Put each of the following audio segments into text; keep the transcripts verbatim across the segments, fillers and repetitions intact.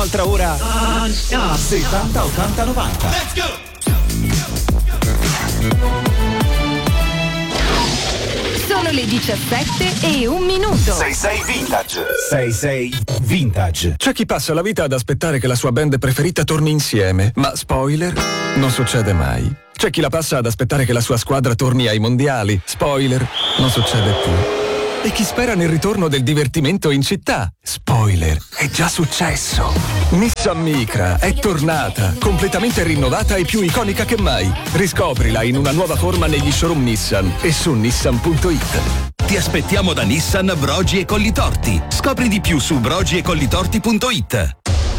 un'altra ora settanta ottanta novanta. Let's go! Sono le diciassette e un minuto. sei sei Vintage. sei sei Vintage. C'è chi passa la vita ad aspettare che la sua band preferita torni insieme, ma spoiler, non succede mai. C'è chi la passa ad aspettare che la sua squadra torni ai mondiali, spoiler, non succede più. E chi spera nel ritorno del divertimento in città, spoiler, è già successo. Nissan Micra è tornata, completamente rinnovata e più iconica che mai. Riscoprila in una nuova forma negli showroom Nissan e su nissan punto it. Ti aspettiamo da Nissan Brogi e Collitorti. Scopri di più su brogi e collitorti punto it.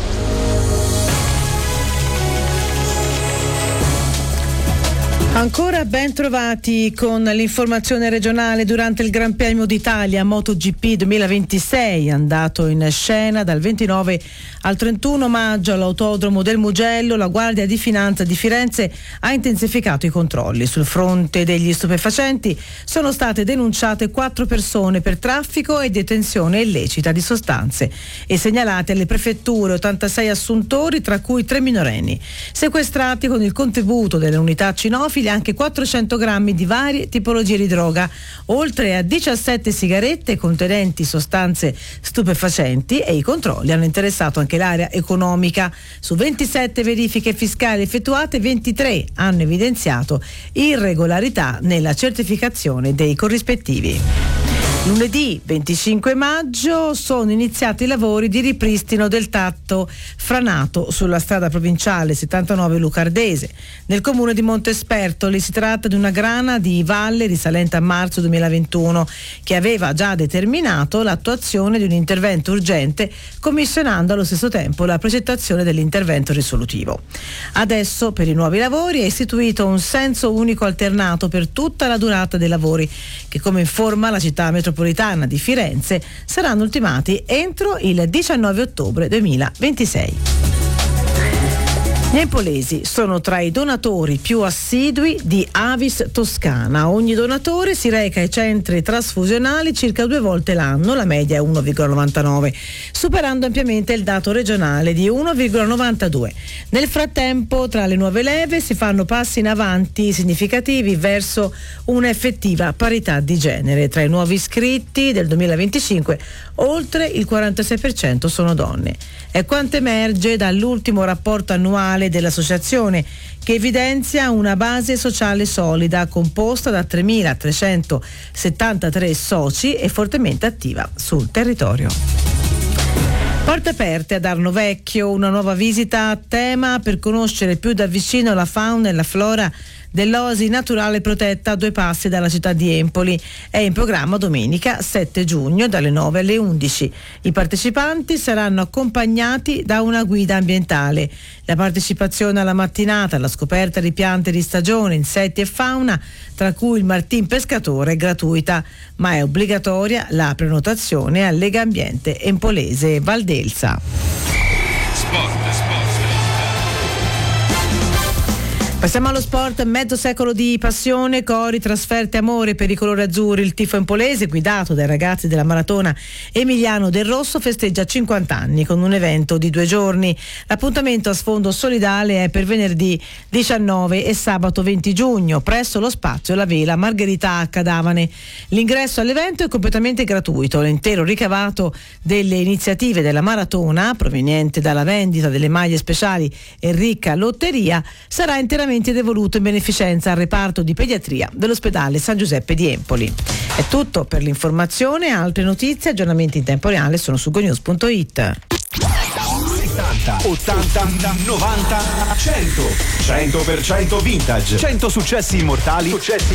Ancora ben trovati con l'informazione regionale durante il Gran Premio d'Italia MotoGP duemilaventisei, andato in scena dal ventinove al trentuno maggio all'autodromo del Mugello. La Guardia di Finanza di Firenze ha intensificato i controlli. Sul fronte degli stupefacenti sono state denunciate quattro persone per traffico e detenzione illecita di sostanze e segnalate alle prefetture ottantasei assuntori, tra cui tre minorenni, sequestrati con il contributo delle unità cinofile anche quattrocento grammi di varie tipologie di droga, oltre a diciassette sigarette contenenti sostanze stupefacenti, e i controlli hanno interessato anche l'area economica. Su ventisette verifiche fiscali effettuate, ventitré hanno evidenziato irregolarità nella certificazione dei corrispettivi. Lunedì venticinque maggio sono iniziati i lavori di ripristino del tratto franato sulla strada provinciale settantanove Lucardese nel comune di Montespertoli. Si tratta di una grana di valle risalente a marzo duemilaventuno che aveva già determinato l'attuazione di un intervento urgente, commissionando allo stesso tempo la progettazione dell'intervento risolutivo. Adesso per i nuovi lavori è istituito un senso unico alternato per tutta la durata dei lavori che, come informa la città metropolitana di Firenze, saranno ultimati entro il diciannove ottobre duemilaventisei. Gli empolesi sono tra i donatori più assidui di Avis Toscana. Ogni donatore si reca ai centri trasfusionali circa due volte l'anno, la media è uno virgola novantanove, superando ampiamente il dato regionale di uno virgola novantadue. Nel frattempo, tra le nuove leve si fanno passi in avanti significativi verso un'effettiva parità di genere. Tra i nuovi iscritti del duemilaventicinque, oltre il quarantasei per cento sono donne. È quanto emerge dall'ultimo rapporto annuale dell'associazione, che evidenzia una base sociale solida composta da tremilatrecentosettantatré soci e fortemente attiva sul territorio. Porte aperte ad Arno Vecchio, una nuova visita a tema per conoscere più da vicino la fauna e la flora dell'oasi naturale protetta a due passi dalla città di Empoli. È in programma domenica sette giugno dalle nove alle undici. I partecipanti saranno accompagnati da una guida ambientale. La partecipazione alla mattinata alla scoperta di piante di stagione, insetti e fauna, tra cui il martin pescatore, è gratuita, ma è obbligatoria la prenotazione al Legambiente Empolese Valdelsa. Sport, sport. Passiamo allo sport. Mezzo secolo di passione, cori, trasferte, amore per i colori azzurri. Il tifo empolese, guidato dai ragazzi della maratona Emiliano Del Rosso, festeggia cinquanta anni con un evento di due giorni. L'appuntamento a sfondo solidale è per venerdì diciannove e sabato venti giugno presso lo spazio La Vela Margherita H. D'Avane. L'ingresso all'evento è completamente gratuito. L'intero ricavato delle iniziative della maratona, proveniente dalla vendita delle maglie speciali e ricca lotteria, sarà interamente devoluto in beneficenza al reparto di pediatria dell'ospedale San Giuseppe di Empoli. È tutto per l'informazione. Altre notizie, aggiornamenti in tempo reale sono su gonews punto it. settanta, ottanta, novanta, cento. cento per cento vintage. cento successi immortali. Successi